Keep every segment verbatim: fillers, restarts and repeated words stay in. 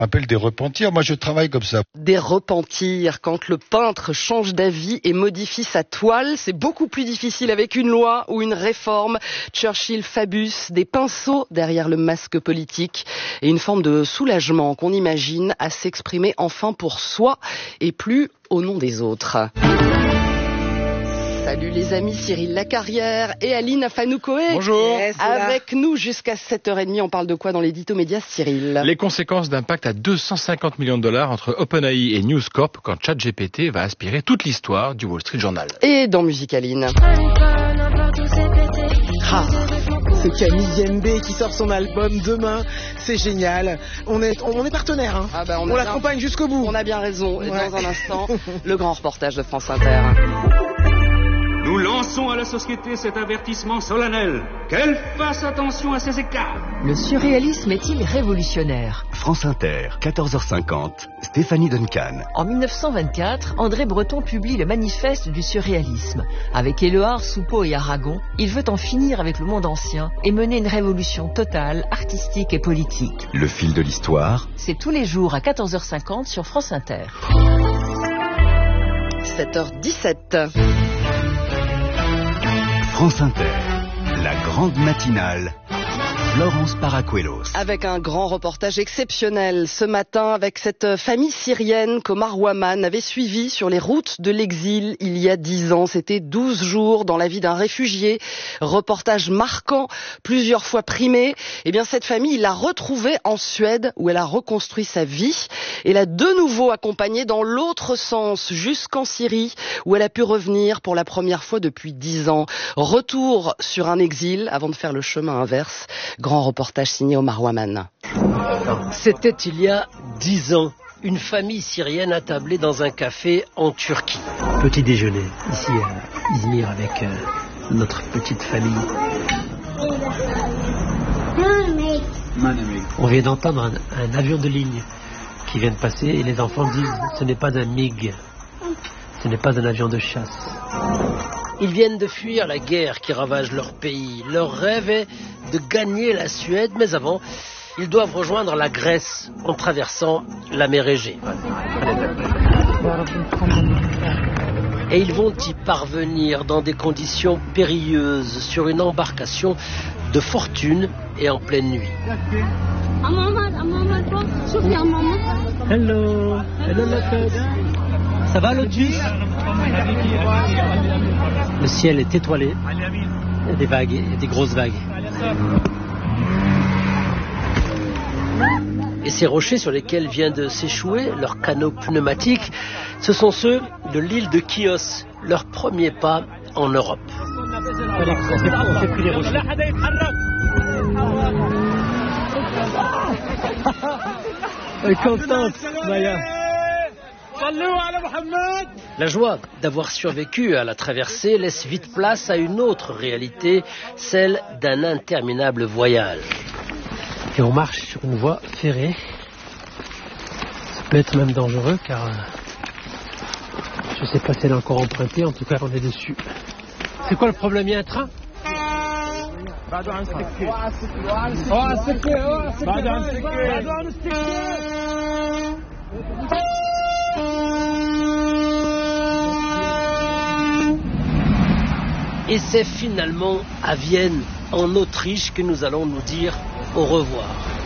appelle des repentirs. Moi, je travaille comme ça. Des repentirs, quand le peintre change d'avis et modifie sa toile, c'est beaucoup plus difficile avec une loi ou une réforme. Churchill, Fabius, des pinceaux derrière le masque politique et une forme de soulagement qu'on imagine à s'exprimer enfin pour soi et plus au nom des autres. Salut les amis, Cyril Lacarrière et Aline Afanoukoé. Bonjour. Yes, avec nous jusqu'à sept heures trente, on parle de quoi dans l'édito média, Cyril? Les conséquences d'un pacte à deux cent cinquante millions de dollars entre OpenAI et News Corp quand ChatGPT va aspirer toute l'histoire du Wall Street Journal. Et dans Musique Aline. Ah, c'est Camille Diembe qui sort son album demain, c'est génial. On est, on est partenaires, hein. Ah bah on on a l'accompagne bien, jusqu'au bout. On a bien raison. Et Ouais. dans un instant, le grand reportage de France Inter. Nous lançons à la société cet avertissement solennel. Qu'elle fasse attention à ces écarts. Le surréalisme est-il révolutionnaire? France Inter, quatorze heures cinquante, Stéphanie Duncan. En mille neuf cent vingt-quatre, André Breton publie le manifeste du surréalisme. Avec Éluard, Soupeau et Aragon, il veut en finir avec le monde ancien et mener une révolution totale, artistique et politique. Le fil de l'histoire. C'est tous les jours à quatorze heures cinquante sur France Inter. sept heures dix-sept. France Inter, la grande matinale. Florence Paracuelos. Avec un grand reportage exceptionnel ce matin avec cette famille syrienne qu'Omar Ouaman avait suivie sur les routes de l'exil il y a dix ans. C'était douze jours dans la vie d'un réfugié. Reportage marquant, plusieurs fois primé. Eh bien, cette famille, il l'a retrouvée en Suède où elle a reconstruit sa vie et l'a de nouveau accompagnée dans l'autre sens jusqu'en Syrie où elle a pu revenir pour la première fois depuis dix ans. Retour sur un exil avant de faire le chemin inverse. Grand reportage signé Omar Ouaman. C'était il y a dix ans. Une famille syrienne attablée dans un café en Turquie. Petit déjeuner, ici à Izmir, avec euh, notre petite famille. On vient d'entendre un, un avion de ligne qui vient de passer et les enfants disent « ce n'est pas un MiG, ce n'est pas un avion de chasse ». Ils viennent de fuir la guerre qui ravage leur pays. Leur rêve est de gagner la Suède, mais avant, ils doivent rejoindre la Grèce en traversant la mer Égée. Et ils vont y parvenir dans des conditions périlleuses, sur une embarcation de fortune et en pleine nuit. Hello, hello Lopez. Ça va Lotus? Le ciel est étoilé, il y a des vagues, il y a des grosses vagues. Et ces rochers sur lesquels vient de s'échouer leur canot pneumatique, ce sont ceux de l'île de Chios, leur premier pas en Europe. Allez, on fait, on fait plus les rochers. Elle est contente, Maya. La joie d'avoir survécu à la traversée laisse vite place à une autre réalité, celle d'un interminable voyage. Et on marche sur une voie ferrée. Ça peut être même dangereux car euh, je ne sais pas si elle est encore empruntée, en tout cas on est dessus. C'est quoi le problème? Il y a un train? Et c'est finalement à Vienne, en Autriche, que nous allons nous dire au revoir.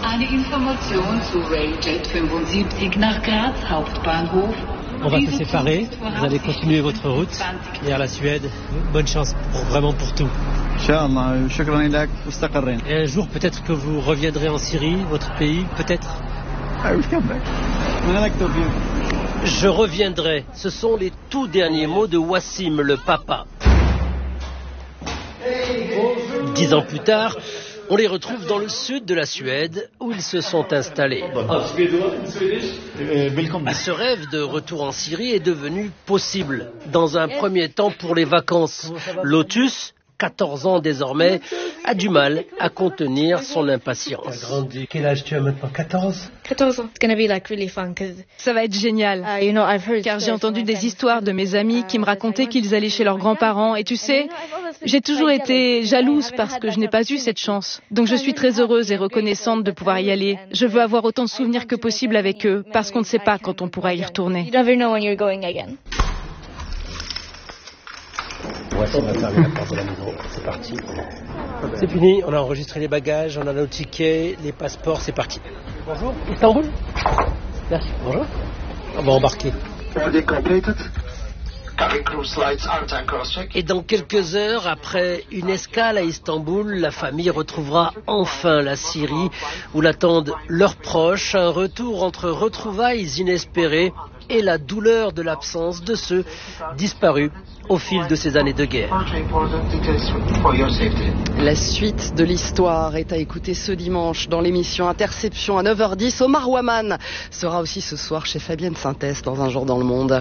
On va se séparer, vous allez continuer votre route vers la Suède. Bonne chance pour, vraiment pour tout. Et un jour peut-être que vous reviendrez en Syrie, votre pays, peut-être. Je reviendrai. Ce sont les tout derniers mots de Wassim, le papa. Dix ans plus tard, on les retrouve dans le sud de la Suède, où ils se sont installés. Ce rêve de retour en Syrie est devenu possible. Dans un premier temps pour les vacances. Lotus, quatorze ans désormais, a du mal à contenir son impatience. Grandi. Quel âge tu as maintenant? quatorze? quatorze ans. It's gonna be like really fun cause ça va être génial. Uh, you know, I've heard car j'ai entendu des histoires de mes amis qui me racontaient qu'ils allaient chez leurs grands-parents et tu sais, j'ai toujours été jalouse parce que je n'ai pas eu cette chance. Donc je suis très heureuse et reconnaissante de pouvoir y aller. Je veux avoir autant de souvenirs que possible avec eux parce qu'on ne sait pas quand on pourra y retourner. You never know when you're going again. Voici, on va fermer la porte de la maison. C'est parti. C'est fini, on a enregistré les bagages, on a nos tickets, les passeports, c'est parti. Bonjour, Istanbul. Merci, bonjour. On va embarquer. Et dans quelques heures, après une escale à Istanbul, la famille retrouvera enfin la Syrie où l'attendent leurs proches. Un retour entre retrouvailles inespérées et la douleur de l'absence de ceux disparus au fil de ces années de guerre. La suite de l'histoire est à écouter ce dimanche dans l'émission Interception à neuf heures dix. Omar Ouaman sera aussi ce soir chez Fabienne Sintès dans Un jour dans le monde.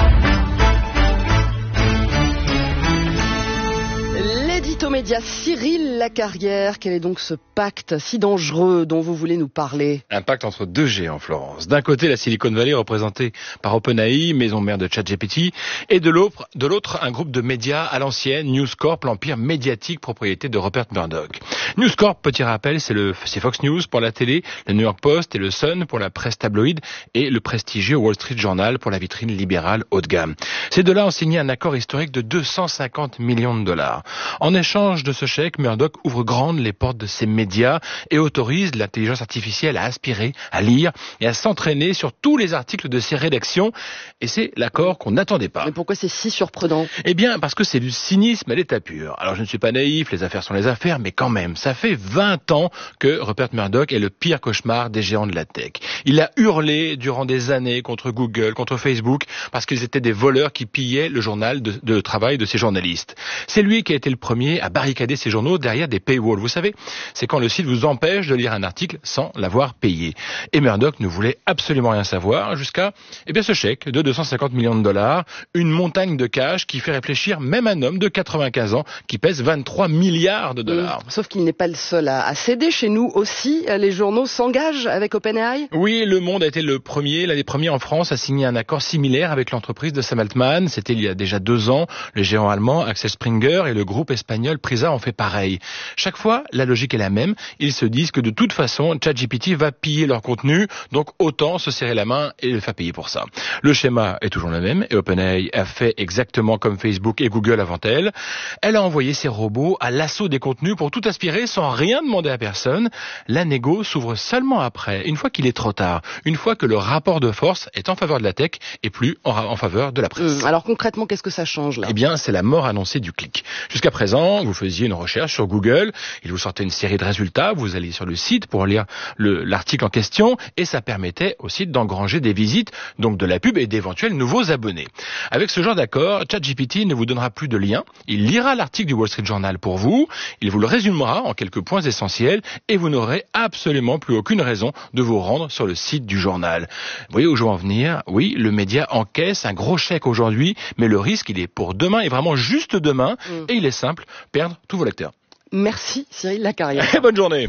L'édito média Cyril Lacarrière, quel est donc ce pacte si dangereux dont vous voulez nous parler? Un pacte entre deux géants, Florence. D'un côté, la Silicon Valley représentée par OpenAI, maison mère de ChatGPT, et de l'autre, de l'autre, un groupe de médias à l'ancienne, News Corp, l'empire médiatique propriété de Rupert Murdoch. News Corp, petit rappel, c'est, le, c'est Fox News pour la télé, le New York Post et le Sun pour la presse tabloïd et le prestigieux Wall Street Journal pour la vitrine libérale haut de gamme. Ces deux-là ont signé un accord historique de deux cent cinquante millions de dollars. En échange de ce chèque, Murdoch ouvre grandes les portes de ses médias et autorise l'intelligence artificielle à aspirer, à lire et à s'entraîner sur tous les articles de ses rédactions. Et c'est l'accord qu'on n'attendait pas. Mais pourquoi c'est si surprenant? Eh bien, parce que c'est du cynisme à l'état pur. Alors, je ne suis pas naïf, les affaires sont les affaires, mais quand même, ça fait vingt ans que Rupert Murdoch est le pire cauchemar des géants de la tech. Il a hurlé durant des années contre Google, contre Facebook, parce qu'ils étaient des voleurs qui pillaient le journal de, de travail de ses journalistes. C'est lui qui a été le premier à barricader ses journaux derrière des paywalls. Vous savez, c'est quand le site vous empêche de lire un article sans l'avoir payé. Et Murdoch ne voulait absolument rien savoir jusqu'à eh bien, ce chèque de deux cent cinquante millions de dollars, une montagne de cash qui fait réfléchir même un homme de quatre-vingt-quinze ans qui pèse vingt-trois milliards de dollars. Mmh. Sauf qu'il n'est pas le seul à, à céder. Chez nous aussi, les journaux s'engagent avec OpenAI. Oui, Le Monde a été le premier, l'un des premiers en France à signer un accord similaire avec l'entreprise de Sam Altman. C'était il y a déjà deux ans. Le géant allemand Axel Springer et le groupe espagnol Prisa ont fait pareil. Chaque fois, la logique est la même. Ils se disent que de toute façon, ChatGPT va piller leur contenu, donc autant se serrer la main et le faire payer pour ça. Le schéma est toujours le même et OpenAI a fait exactement comme Facebook et Google avant elle. Elle a envoyé ses robots à l'assaut des contenus pour tout aspirer sans rien demander à personne. La négo s'ouvre seulement après, une fois qu'il est trop tard, une fois que le rapport de force est en faveur de la tech et plus en, en faveur de la presse. Mmh, alors concrètement, qu'est-ce que ça change là? Eh bien, c'est la mort annoncée du clic. Jusqu'à présent, vous faisiez une recherche sur Google, il vous sortait une série de résultats, vous alliez sur le site pour lire le, l'article en question et ça permettait au site d'engranger des visites, donc de la pub et d'éventuels nouveaux abonnés. Avec ce genre d'accord, ChatGPT ne vous donnera plus de lien, il lira l'article du Wall Street Journal pour vous, il vous le résumera en quelques points essentiels et vous n'aurez absolument plus aucune raison de vous rendre sur le site du journal. Vous voyez où je veux en venir? Oui, le média encaisse un gros chèque aujourd'hui, mais le risque il est pour demain et vraiment juste demain mmh. et il est simple, perdre tous vos lecteurs. Merci Cyril Lacarrière. Bonne journée.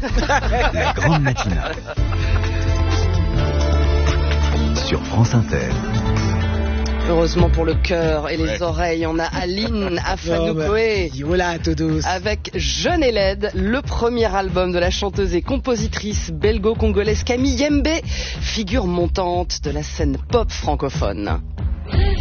La grande matinale. Sur France Inter. Heureusement pour le cœur et les ouais. oreilles, on a Aline Afanoukoé voilà, avec Jeune et Laide, le premier album de la chanteuse et compositrice belgo-congolaise Camille Yembe, figure montante de la scène pop francophone.